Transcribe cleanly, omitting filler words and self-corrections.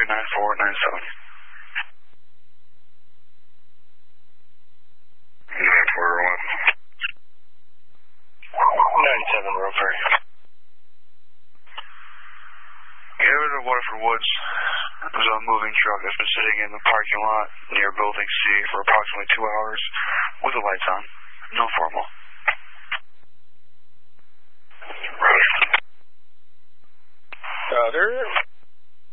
9497. 97, Rover. Yeah, over to Waterford Woods. There's a moving truck that's been sitting in the parking lot near Building C for approximately 2 hours with the lights on. No formal. Roger.